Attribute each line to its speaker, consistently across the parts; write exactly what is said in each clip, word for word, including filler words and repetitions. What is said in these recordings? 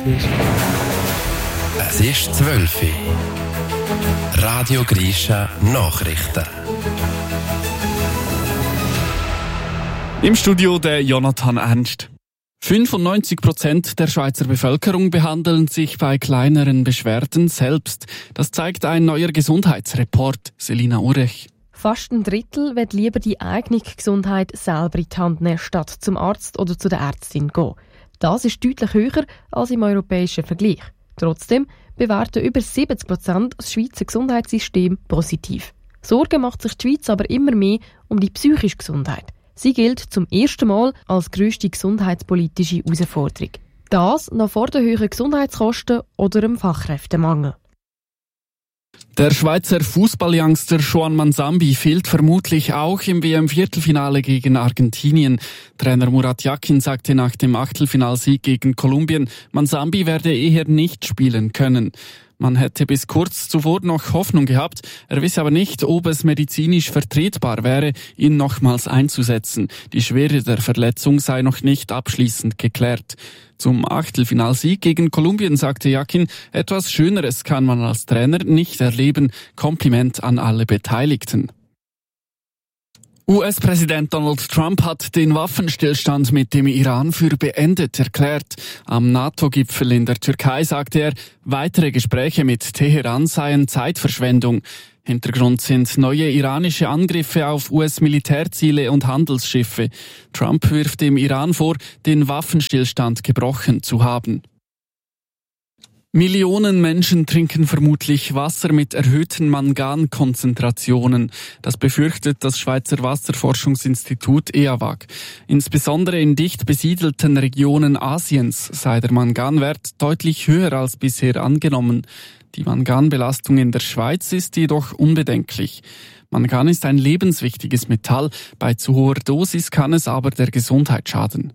Speaker 1: ist.
Speaker 2: Es ist zwölf Uhr. Radio Grisha Nachrichten.
Speaker 1: Im Studio der Jonathan Ernst. fünfundneunzig Prozent der Schweizer Bevölkerung behandeln sich bei kleineren Beschwerden selbst. Das zeigt ein neuer Gesundheitsreport. Selina Urech.
Speaker 3: Fast ein Drittel wird lieber die eigene Gesundheit selber in die Hand nehmen, statt zum Arzt oder zu der Ärztin gehen. Das ist deutlich höher als im europäischen Vergleich. Trotzdem bewerten über siebzig Prozent das Schweizer Gesundheitssystem positiv. Sorgen macht sich die Schweiz aber immer mehr um die psychische Gesundheit. Sie gilt zum ersten Mal als grösste gesundheitspolitische Herausforderung. Das noch vor den hohen Gesundheitskosten oder dem Fachkräftemangel.
Speaker 1: Der Schweizer Fußballyoungster Juan Manzambi fehlt vermutlich auch im W M-Viertelfinale gegen Argentinien. Trainer Murat Yakin sagte nach dem Achtelfinalsieg gegen Kolumbien, Manzambi werde eher nicht spielen können. Man hätte bis kurz zuvor noch Hoffnung gehabt, er wisse aber nicht, ob es medizinisch vertretbar wäre, ihn nochmals einzusetzen. Die Schwere der Verletzung sei noch nicht abschließend geklärt. Zum Achtelfinalsieg gegen Kolumbien sagte Yakin, etwas Schöneres kann man als Trainer nicht erleben. Kompliment an alle Beteiligten. U S-Präsident Donald Trump hat den Waffenstillstand mit dem Iran für beendet erklärt. Am NATO-Gipfel in der Türkei sagte er, weitere Gespräche mit Teheran seien Zeitverschwendung. Hintergrund sind neue iranische Angriffe auf U S-Militärziele und Handelsschiffe. Trump wirft dem Iran vor, den Waffenstillstand gebrochen zu haben. Millionen Menschen trinken vermutlich Wasser mit erhöhten Mangankonzentrationen. Das befürchtet das Schweizer Wasserforschungsinstitut E A W A G. Insbesondere in dicht besiedelten Regionen Asiens sei der Manganwert deutlich höher als bisher angenommen. Die Manganbelastung in der Schweiz ist jedoch unbedenklich. Mangan ist ein lebenswichtiges Metall. Bei zu hoher Dosis kann es aber der Gesundheit schaden.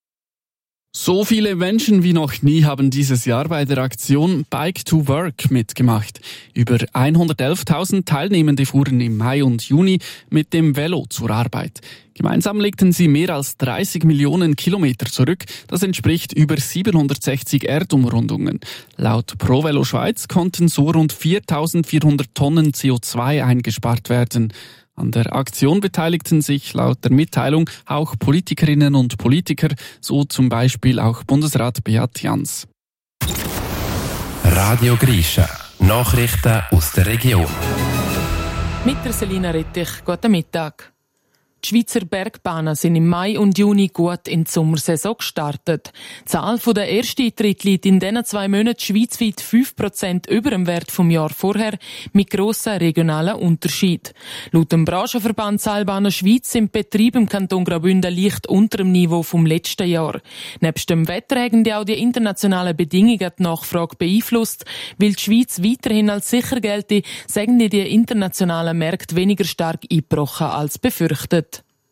Speaker 1: So viele Menschen wie noch nie haben dieses Jahr bei der Aktion Bike to Work mitgemacht. Über hundertelftausend Teilnehmende fuhren im Mai und Juni mit dem Velo zur Arbeit. Gemeinsam legten sie mehr als dreißig Millionen Kilometer zurück. Das entspricht über siebenhundertsechzig Erdumrundungen. Laut ProVelo Schweiz konnten so rund viertausendvierhundert Tonnen C O zwei eingespart werden. An der Aktion beteiligten sich laut der Mitteilung auch Politikerinnen und Politiker, so zum Beispiel auch Bundesrat Beat Jans.
Speaker 2: Radio Grisha. Nachrichten aus der Region.
Speaker 4: Mit der Selina Rettich, guten Mittag. Die Schweizer Bergbahnen sind im Mai und Juni gut in die Sommersaison gestartet. Die Zahl der Ersteintritte liegt in diesen zwei Monaten schweizweit fünf Prozent über dem Wert vom Jahr vorher, mit grossen regionalen Unterschied. Laut dem Branchenverband Seilbahnen Schweiz sind die Betriebe im Kanton Graubünden leicht unter dem Niveau vom letzten Jahr. Nebst dem Wetter haben die auch die internationalen Bedingungen die Nachfrage beeinflusst. Weil die Schweiz weiterhin als sicher gelte, sagen die internationalen Märkte weniger stark eingebrochen als befürchtet.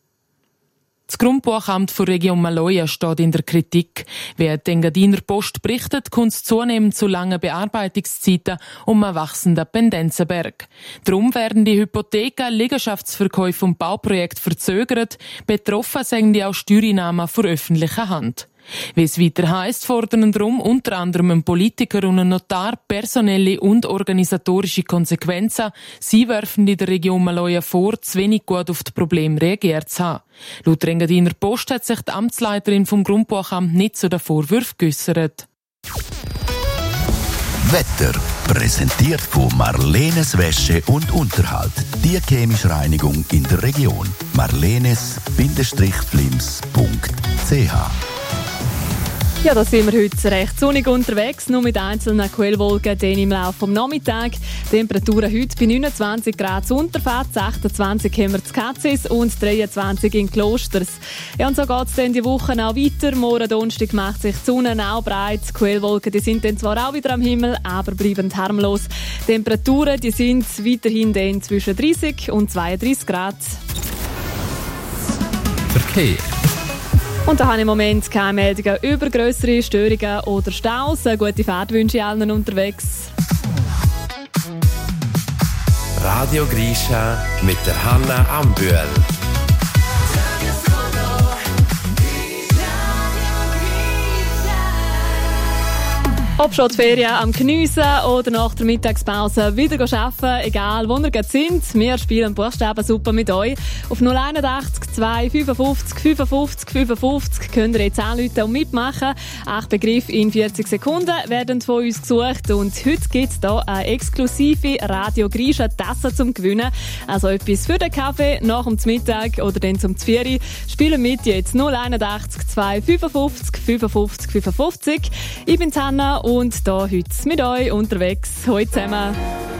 Speaker 4: Das Grundbuchamt der Region Maloja steht in der Kritik. Wie die Engadiner Post berichtet, kommt es zunehmend zu langen Bearbeitungszeiten um einen wachsenden Pendenzenberg. Darum werden die Hypotheken, Liegenschaftsverkäufe und Bauprojekte verzögert. Betroffen sind die auch Steuereinnahmen von öffentlicher Hand. Wie es weiter heisst, fordern darum unter anderem ein Politiker und ein Notar personelle und organisatorische Konsequenzen. Sie werfen in der Region Maloja vor, zu wenig gut auf das Problem reagiert zu haben. Laut der Engadiner Post hat sich die Amtsleiterin vom Grundbuchamt nicht zu den Vorwürfen geäussert.
Speaker 5: Wetter präsentiert von Marlenes Wäsche und Unterhalt. Die chemische Reinigung in der Region. marlenes Bindestrich-flims punkt c h
Speaker 6: Ja, da sind wir heute recht sonnig unterwegs, nur mit einzelnen Quellwolken dann im Laufe des Nachmittags. Temperaturen heute bei neunundzwanzig Grad Unterfetz, achtundzwanzig haben wir in Katzis und dreiundzwanzig in Klosters. Ja, und so geht es dann die Woche auch weiter. Morgen Donnerstag macht sich die Sonne auch breit. Die Quellwolken die sind dann zwar auch wieder am Himmel, aber bleiben harmlos. Die Temperaturen die sind weiterhin dann zwischen dreißig und zweiunddreißig Grad.
Speaker 2: Verkehr.
Speaker 6: Und da habe ich im Moment keine Meldungen über grössere Störungen oder Staus. Eine gute Fahrt wünsche ich allen unterwegs.
Speaker 2: Radio Grisha mit der Hanna Ambühl.
Speaker 6: Ob schon die Ferien am Geniessen oder nach der Mittagspause wieder arbeiten, egal wo ihr gerade sind, wir spielen Buchstabensuppe mit euch. Auf null eins zwei fünfundfünfzig fünfundfünfzig fünfundfünfzig könnt ihr jetzt anrufen und mitmachen. Acht Begriffe in vierzig Sekunden werden von uns gesucht und heute gibt es hier eine exklusive Radio Grisha Tasse zum Gewinnen. Also etwas für den Kaffee nach dem Mittag oder dann zum Zvieri. Spielen mit jetzt null eins zwei fünfundfünfzig fünfundfünfzig fünfundfünfzig. Ich bin Hanna und hier heute mit euch unterwegs. Hallo zusammen.